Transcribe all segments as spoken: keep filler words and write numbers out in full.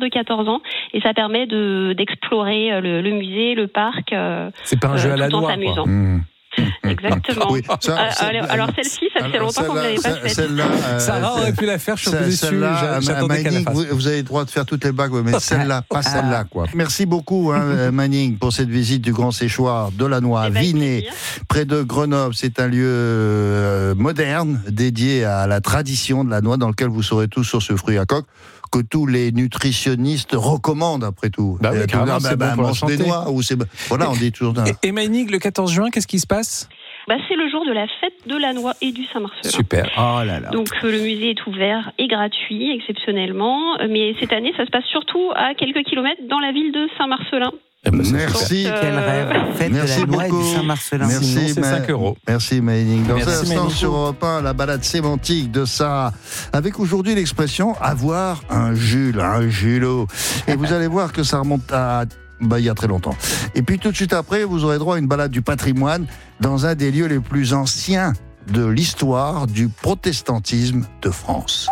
de quatorze ans et ça permet de, d'explorer le, le musée, le parc. Euh, c'est pas un jeu euh, à la noix, quoi. Mmh. Exactement. Oui, ça, alors, ça, alors, alors celle-ci, ça fait longtemps qu'on ne l'avait pas faite. Celle-là, euh, Sarah aurait pu la faire, je suis un peu déçu. Celle-là, J'attendais qu'elle la fasse. Manning, vous, vous avez le droit de faire toutes les bagues, mais celle-là, pas celle-là, quoi. Merci beaucoup, hein, Manning, pour cette visite du Grand Séchoir de la Noix, Vinay, près de Grenoble. C'est un lieu euh, moderne dédié à la tradition de la noix, dans lequel vous saurez tout sur ce fruit à coque que tous les nutritionnistes recommandent, après tout. Bah oui, carrément, c'est bon pour la santé. Des noix, ou c'est... Voilà, on dit toujours... Et, et Manning, le quatorze juin, qu'est-ce qui se passe ? Bah, c'est le jour de la fête de la noix et du Saint-Marcelin. Super. Oh là là. Donc euh, le musée est ouvert et gratuit, exceptionnellement. Mais cette année, ça se passe surtout à quelques kilomètres dans la ville de Saint-Marcelin. Eh ben, merci. Donc, euh... Quel rêve. Fête merci de la noix et beaucoup. du Saint-Marcelin. Merci, Sinon, c'est ma... cinq euros. Merci Manning. Dans Merci, un instant Manning. sur Europe un, la balade sémantique de Sarah, avec aujourd'hui l'expression avoir un Jules, un Julot. Et vous allez voir que ça remonte à bah, il y a très longtemps. Et puis tout de suite après, vous aurez droit à une balade du patrimoine dans un des lieux les plus anciens de l'histoire du protestantisme de France.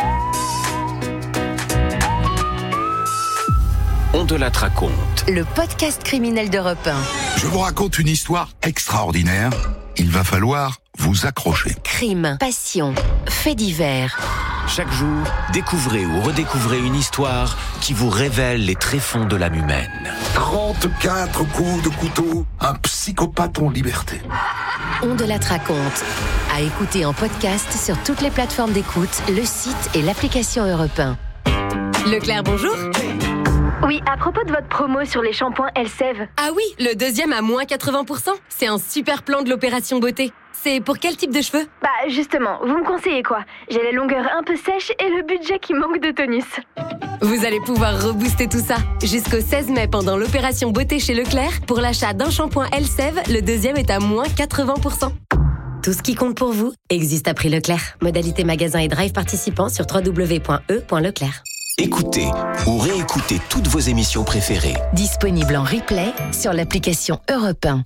On te la raconte. Le podcast criminel d'Europe un. Je vous raconte une histoire extraordinaire. Il va falloir vous accrocher. Crime, passion, faits divers. Chaque jour, découvrez ou redécouvrez une histoire qui vous révèle les tréfonds de l'âme humaine. trente-quatre coups de couteau, un psychopathe en liberté. On de la raconte. À écouter en podcast sur toutes les plateformes d'écoute, le site et l'application Europe un. Leclerc, bonjour. Oui, à propos de votre promo sur les shampoings Elseve. Ah oui, le deuxième à moins quatre-vingts pour cent. C'est un super plan de l'opération beauté. C'est pour quel type de cheveux ? Bah justement, vous me conseillez quoi ? J'ai la longueur un peu sèche et le budget qui manque de tonus. Vous allez pouvoir rebooster tout ça. Jusqu'au seize mai, pendant l'opération beauté chez Leclerc, pour l'achat d'un shampoing Elseve, le deuxième est à moins quatre-vingts pour cent. Tout ce qui compte pour vous existe à prix Leclerc. Modalité magasin et drive participants sur w w w point e point leclerc. Écoutez ou réécoutez toutes vos émissions préférées. Disponible en replay sur l'application Europe un.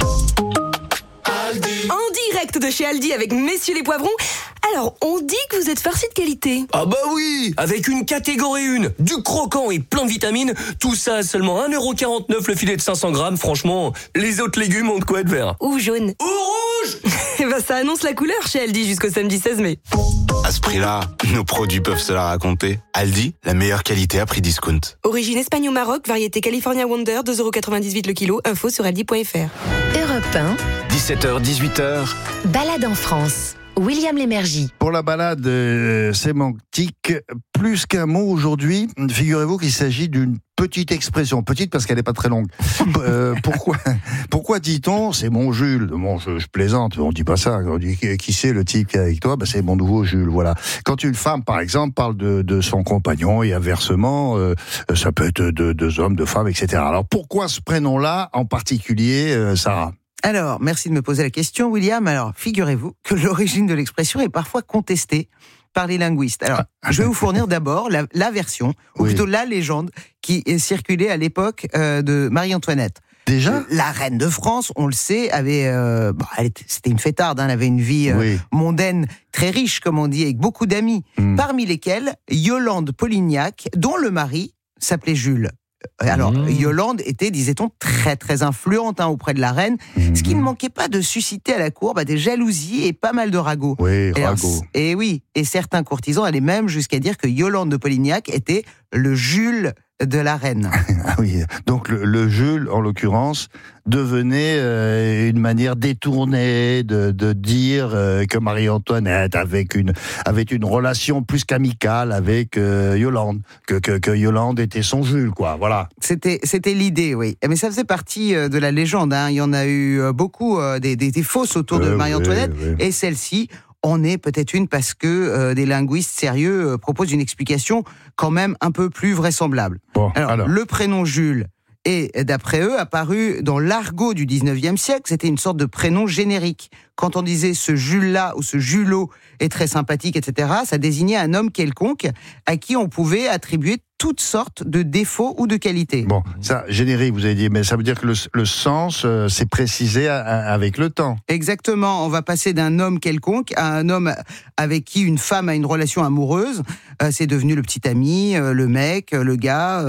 En direct de chez Aldi avec Messieurs les Poivrons. Alors, on dit que vous êtes farcis de qualité. Ah bah oui, avec une catégorie un, du croquant et plein de vitamines, tout ça à seulement un euro quarante-neuf le filet de cinq cents grammes. Franchement, les autres légumes ont de quoi être verts. Ou jaune. Ou rouge. Eh ben, ça annonce la couleur chez Aldi jusqu'au samedi seize mai. À ce prix-là, nos produits peuvent se la raconter. Aldi, la meilleure qualité à prix discount. Origine Espagne ou Maroc, variété California Wonder, deux euros quatre-vingt-dix-huit le kilo. Info sur aldi point f r. Europe un. dix-sept heures, dix-huit heures. Balade en France. William Lémergie. Pour la balade euh, sémantique, plus qu'un mot aujourd'hui, figurez-vous qu'il s'agit d'une petite expression, petite parce qu'elle n'est pas très longue. euh, pourquoi, pourquoi dit-on c'est mon Jules? Bon, je, je plaisante, on dit pas ça. On dit qui c'est le type qui est avec toi? Ben, c'est mon nouveau Jules. Voilà. Quand une femme, par exemple, parle de, de son compagnon et inversement, euh, ça peut être de deux hommes, de femmes, et cetera. Alors pourquoi ce prénom-là en particulier, euh, Sarah? Alors, merci de me poser la question, William. Alors, figurez-vous que l'origine de l'expression est parfois contestée par les linguistes. Alors, je vais vous fournir d'abord la, la version, ou oui. plutôt la légende, qui est circulée à l'époque euh, de Marie-Antoinette. Déjà ? La reine de France, on le sait, avait, euh, bon, elle était, c'était une fêtarde, hein, elle avait une vie euh, oui. mondaine très riche, comme on dit, avec beaucoup d'amis, mmh. parmi lesquels Yolande Polignac, dont le mari s'appelait Jules. Alors, mmh. Yolande était, disait-on, très très influente hein, auprès de la reine, mmh. ce qui ne manquait pas de susciter à la cour bah, des jalousies et pas mal de ragots. Oui, et ragots. Et oui, et certains courtisans allaient même jusqu'à dire que Yolande de Polignac était le Jules de la reine. Ah oui, donc le, le Jules, en l'occurrence, devenait euh, une manière détournée de, de dire euh, que Marie-Antoinette avait une, avait une relation plus qu'amicale avec euh, Yolande, que, que, que Yolande était son Jules, quoi, voilà. C'était, c'était l'idée, oui. Mais ça faisait partie euh, de la légende, hein. Il y en a eu euh, beaucoup, euh, des, des, des fausses autour euh, de Marie-Antoinette, oui, oui. Et celle-ci en est peut-être une parce que euh, des linguistes sérieux euh, proposent une explication quand même un peu plus vraisemblable. Bon, alors, alors, le prénom Jules est, d'après eux, apparu dans l'argot du dix-neuvième siècle. C'était une sorte de prénom générique. Quand on disait ce Jules-là ou ce Julot est très sympathique, et cetera, ça désignait un homme quelconque à qui on pouvait attribuer toutes sortes de défauts ou de qualités. Bon, ça, générique, vous avez dit, mais ça veut dire que le, le sens euh, s'est précisé à, à, avec le temps. Exactement, on va passer d'un homme quelconque à un homme avec qui une femme a une relation amoureuse. Euh, c'est devenu le petit ami, euh, le mec, euh, le gars... Euh,